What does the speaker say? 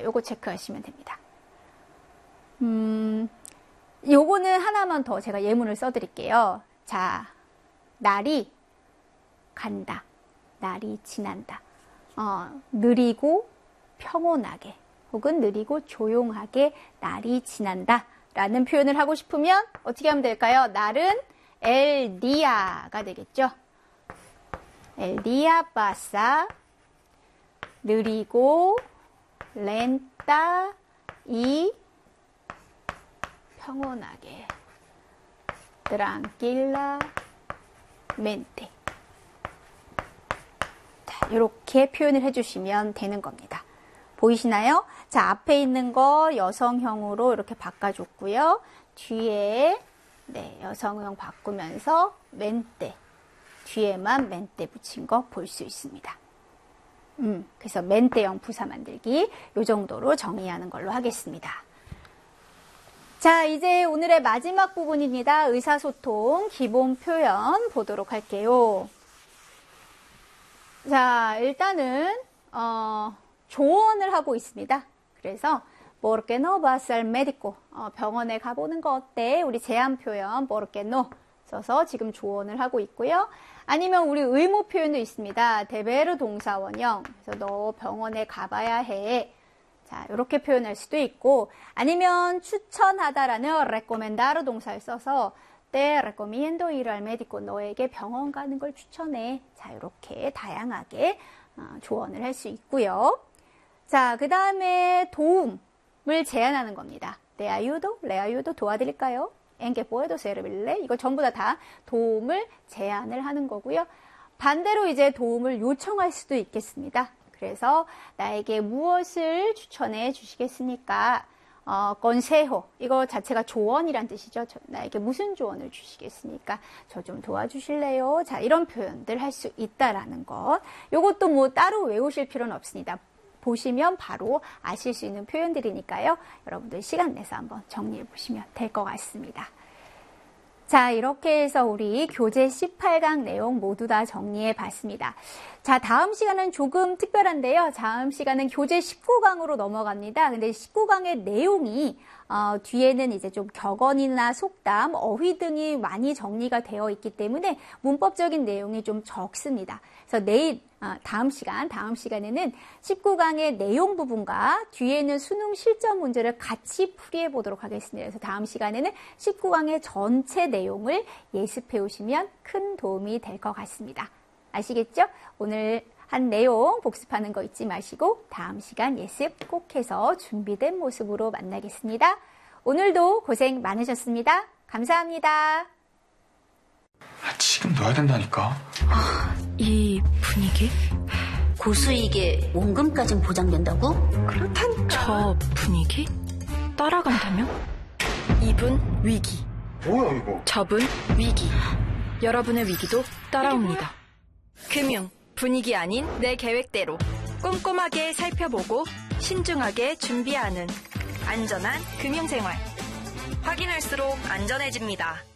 자, 요거 체크하시면 됩니다. 요거는 하나만 더 제가 예문을 써드릴게요. 자, 날이 간다. 날이 지난다. 느리고 평온하게 혹은 느리고 조용하게 날이 지난다 라는 표현을 하고 싶으면 어떻게 하면 될까요? 날은 el dia가 되겠죠. el día pasa 느리고 lenta y 평온하게 tranquilamente 자, 이렇게 표현을 해주시면 되는 겁니다. 보이시나요? 자, 앞에 있는 거 여성형으로 이렇게 바꿔줬고요. 뒤에 네, 여성형 바꾸면서 멘테 뒤에만 멘테 붙인 거 볼 수 있습니다. 그래서 멘테형 부사 만들기 요 정도로 정의하는 걸로 하겠습니다. 자, 이제 오늘의 마지막 부분입니다. 의사소통 기본 표현 보도록 할게요. 자, 일단은 조언을 하고 있습니다. 그래서 ¿Por qué no vas al médico? 병원에 가보는 거 어때? 우리 제안 표현 ¿Por qué no? 써서 지금 조언을 하고 있고요. 아니면 우리 의무 표현도 있습니다. 데베르 동사원형. 그래서 너 병원에 가봐야 해. 자, 이렇게 표현할 수도 있고, 아니면 추천하다라는 recomendar 동사를 써서 te recomiendo ir al médico. 너에게 병원 가는 걸 추천해. 자, 이렇게 다양하게 조언을 할 수 있고요. 자, 그 다음에 도움을 제안하는 겁니다. le ayudo 도와드릴까요? en que puedo servirle. 이거 전부 다 도움을 제안을 하는 거고요. 반대로 이제 도움을 요청할 수도 있겠습니다. 그래서 나에게 무엇을 추천해 주시겠습니까? consejo. 이거 자체가 조언이란 뜻이죠. 나에게 무슨 조언을 주시겠습니까? 저 좀 도와주실래요? 자, 이런 표현들 할 수 있다라는 것. 요것도 뭐 따로 외우실 필요는 없습니다. 보시면 바로 아실 수 있는 표현들이니까요. 여러분들 시간 내서 한번 정리해 보시면 될 것 같습니다. 자, 이렇게 해서 우리 교재 18강 내용 모두 다 정리해 봤습니다. 자, 다음 시간은 조금 특별한데요. 다음 시간은 교재 19강으로 넘어갑니다. 근데 19강의 내용이 뒤에는 이제 좀 격언이나 속담, 어휘 등이 많이 정리가 되어 있기 때문에 문법적인 내용이 좀 적습니다. 그래서 내일 다음 시간에는 19강의 내용 부분과 뒤에는 수능 실전 문제를 같이 풀이해 보도록 하겠습니다. 그래서 다음 시간에는 19강의 전체 내용을 예습해 오시면 큰 도움이 될 것 같습니다. 아시겠죠? 오늘 한 내용 복습하는 거 잊지 마시고 다음 시간 예습 꼭 해서 준비된 모습으로 만나겠습니다. 오늘도 고생 많으셨습니다. 감사합니다. 지금 넣어야 된다니까. 이 분위기? 고수익에 원금까진 보장된다고? 그렇다니까. 저 분위기? 따라간다면? 이분 위기. 뭐야 이거? 저분 위기. 여러분의 위기도 따라옵니다. 금융, 분위기 아닌 내 계획대로 꼼꼼하게 살펴보고 신중하게 준비하는 안전한 금융생활. 확인할수록 안전해집니다.